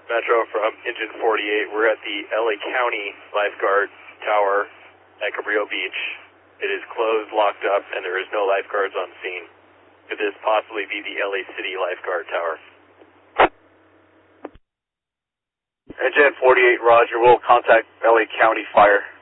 Metro from Engine 48. We're at the LA County Lifeguard Tower at Cabrillo Beach. It is closed, locked up, and there is no lifeguards on scene. Could this possibly be the LA City Lifeguard Tower? Engine 48, Roger. We'll contact LA County Fire.